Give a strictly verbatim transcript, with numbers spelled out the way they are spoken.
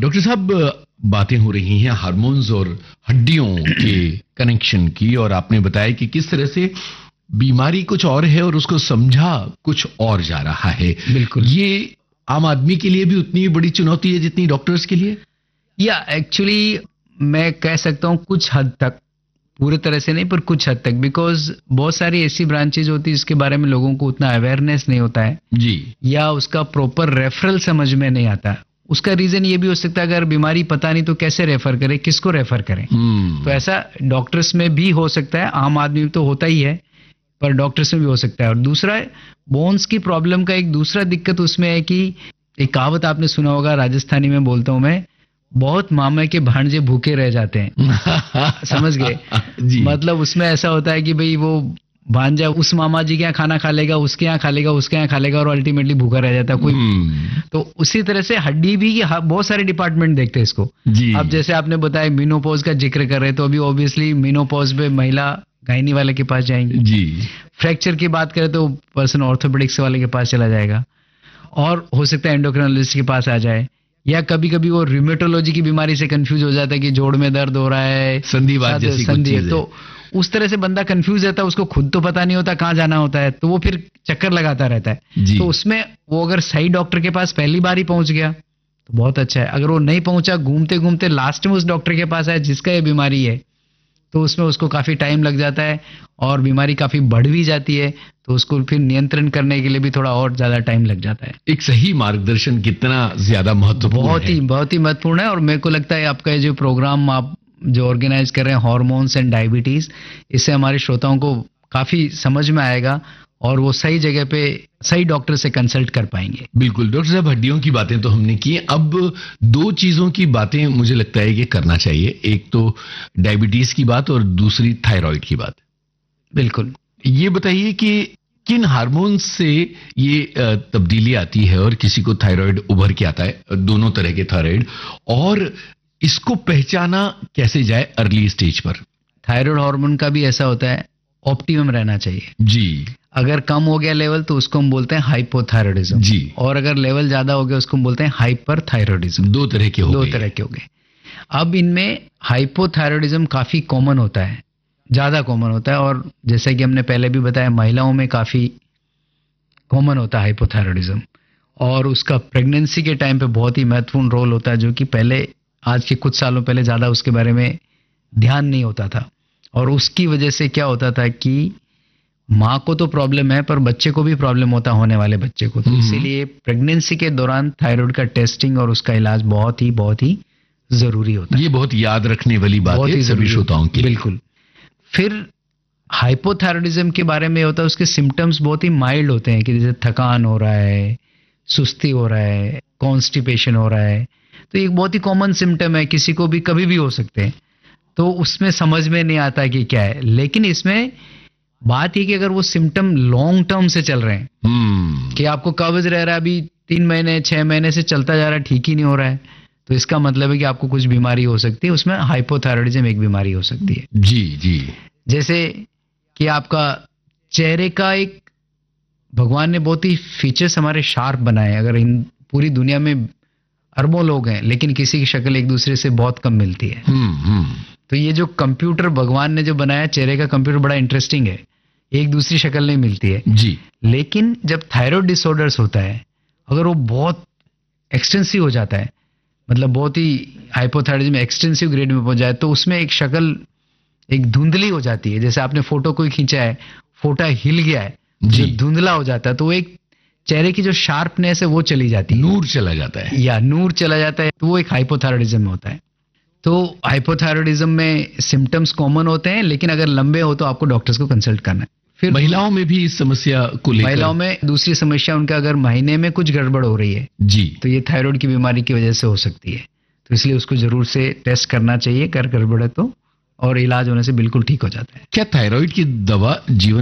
Doctor साहब, बातें हो रही हैं हार्मोन्स और हड्डियों के कनेक्शन की, और आपने बताया कि किस तरह से बीमारी कुछ और है और उसको समझा कुछ और जा रहा है। बिल्कुल। ये आम आदमी के लिए भी उतनी बड़ी चुनौती है जितनी डॉक्टर्स के लिए? या एक्चुअली मैं कह सकता हूँ कुछ हद तक, पूरे तरह से नहीं पर कुछ हद तक, बिकॉज बहुत सारी ऐसी ब्रांचेज होती है जिसके बारे में लोगों को उतना अवेयरनेस नहीं होता है जी, या उसका प्रॉपर रेफरल समझ में नहीं आता। उसका रीजन ये भी हो सकता है अगर बीमारी पता नहीं तो कैसे रेफर करें, किसको रेफर करें। hmm. तो ऐसा डॉक्टर्स में भी हो सकता है, आम आदमी में तो होता ही है पर डॉक्टर्स में भी हो सकता है। और दूसरा, बोन्स की प्रॉब्लम का एक दूसरा दिक्कत उसमें है कि एक कहावत आपने सुना होगा, राजस्थानी में बोलता हूं मैं, बहुत मामा के भांजे भूखे रह जाते हैं। समझ गए? मतलब उसमें ऐसा होता है कि भाई वो भांजा उस मामा जी के यहाँ खाना खा लेगा, उसके यहाँ खा लेगा, उसके यहाँ खा लेगा और अल्टीमेटली भूखा रह जाता है कोई। hmm. तो उसी तरह से हड्डी भी, बहुत सारे डिपार्टमेंट देखते हैं इसको। अब जैसे आपने बताया मीनोपॉज का जिक्र कर रहे हैं, तो अभी ऑब्वियसली मीनोपॉज पे महिला गायनी वाले के पास जाएंगी जी। फ्रैक्चर की बात करें तो पर्सन ऑर्थोपेडिक्स वाले के पास चला जाएगा, और हो सकता है एंडोक्रिनोलॉजिस्ट के पास आ जाए, या कभी कभी वो रूमेटोलॉजी की बीमारी से कंफ्यूज हो जाता है कि जोड़ में दर्द हो रहा है, संधिवात जैसी कुछ चीज़ है। तो उस तरह से बंदा कंफ्यूज रहता है, उसको खुद तो पता नहीं होता कहाँ जाना होता है, तो वो फिर चक्कर लगाता रहता है। तो उसमें वो अगर सही डॉक्टर के पास पहली बार ही पहुंच गया तो बहुत अच्छा है। अगर वो नहीं पहुंचा, घूमते घूमते लास्ट में उस डॉक्टर के पास आया जिसका ये बीमारी है, तो उसमें उसको काफी टाइम लग जाता है और बीमारी काफी बढ़ भी जाती है, तो उसको फिर नियंत्रण करने के लिए भी थोड़ा और ज्यादा टाइम लग जाता है। एक सही मार्गदर्शन कितना ज्यादा महत्वपूर्ण है। बहुत ही बहुत ही महत्वपूर्ण है। और मेरे को लगता है आपका जो प्रोग्राम आप जो ऑर्गेनाइज कर रहे हैं, हार्मोन्स एंड डायबिटीज, इससे हमारे श्रोताओं को काफी समझ में आएगा और वो सही जगह पे सही डॉक्टर से कंसल्ट कर पाएंगे। बिल्कुल डॉक्टर साहब, हड्डियों की बातें तो हमने की, अब दो चीजों की बातें मुझे लगता है कि करना चाहिए। एक तो डायबिटीज की बात और दूसरी थायराइड की बात। बिल्कुल। ये बताइए कि किन हार्मोन्स से ये तब्दीली आती है और किसी को थायराइड उभर के आता है, दोनों तरह के थायराइड, और इसको पहचाना कैसे जाए अर्ली स्टेज पर? थायराइड हार्मोन का भी ऐसा होता है, ऑप्टिमम रहना चाहिए जी। अगर कम हो गया लेवल तो उसको हम बोलते हैं हाइपोथायराइडिज्म जी, और अगर लेवल ज्यादा हो गया उसको हम बोलते हैं हाइपरथायराइडिज्म। दो तरह के हो दो तरह के हो गए। अब इनमें हाइपोथायराइडिज्म काफी कॉमन होता है, ज्यादा कॉमन होता है, और जैसे कि हमने पहले भी बताया महिलाओं में काफी कॉमन होता है हाइपोथायराइडिज्म, और उसका प्रेगनेंसी के टाइम पे बहुत ही महत्वपूर्ण रोल होता है, जो कि पहले, आज के कुछ सालों पहले ज्यादा उसके बारे में ध्यान नहीं होता था। और उसकी वजह से क्या होता था कि माँ को तो प्रॉब्लम है पर बच्चे को भी प्रॉब्लम होता, होने वाले बच्चे को। तो इसीलिए प्रेगनेंसी के दौरान थायराइड का टेस्टिंग और उसका इलाज बहुत ही बहुत ही जरूरी होता है। ये बहुत याद रखने वाली बात है सभी श्रोताओं की। बिल्कुल। फिर हाइपोथायराइडिज्म के बारे में होता है, उसके सिम्टम्स बहुत ही माइल्ड होते हैं कि जैसे थकान हो रहा है, सुस्ती हो रहा है, कॉन्स्टिपेशन हो रहा है। तो एक बहुत ही कॉमन सिम्टम है, किसी को भी कभी भी हो सकते हैं, तो उसमें समझ में नहीं आता कि क्या है। लेकिन इसमें बात ये कि अगर वो सिम्टम लॉन्ग टर्म से चल रहे हैं hmm. कि आपको कब्ज रह रहा है अभी तीन महीने छह महीने से चलता जा रहा है, ठीक ही नहीं हो रहा है, तो इसका मतलब है कि आपको कुछ बीमारी हो सकती है। उसमें हाइपोथायराइडिज्म एक बीमारी हो सकती है। जी जी। जैसे कि आपका चेहरे का एक, भगवान ने बहुत ही फीचर्स हमारे शार्प बनाए। अगर इन पूरी दुनिया में अरबों लोग हैं लेकिन किसी की शक्ल एक दूसरे से बहुत कम मिलती है। hmm, hmm. तो ये जो कंप्यूटर भगवान ने जो बनाया चेहरे का कंप्यूटर, बड़ा इंटरेस्टिंग है, एक दूसरी शक्ल नहीं मिलती है जी। लेकिन जब थायराइड डिसऑर्डर्स होता है, अगर वो बहुत एक्सटेंसिव हो जाता है, मतलब बहुत ही हाइपोथायराइडिज्म एक्सटेंसिव ग्रेड में पहुंच जाए, तो उसमें एक शक्ल एक धुंधली हो जाती है। जैसे आपने फोटो कोई खींचा है, फोटो हिल गया है, जो धुंधला हो जाता है, तो एक चेहरे की जो शार्पनेस है वो चली जाती है, नूर चला जाता है, या नूर चला जाता है, तो वो एक हाइपोथायराइडिज्म में होता है। तो हाइपोथायराइडिज्म में सिम्टम्स कॉमन होते हैं, लेकिन अगर लंबे हो तो आपको डॉक्टर्स को कंसल्ट करना है। फिर महिलाओं में भी इस समस्या को लेकर, महिलाओं में दूसरी समस्या, उनका अगर महीने में कुछ गड़बड़ हो रही है जी, तो ये थायराइड की बीमारी की वजह से हो सकती है। तो इसलिए उसको जरूर से टेस्ट करना चाहिए, कर गड़बड़ है तो, और इलाज होने से बिल्कुल ठीक हो जाता है। क्या थायराइड की दवा जीवन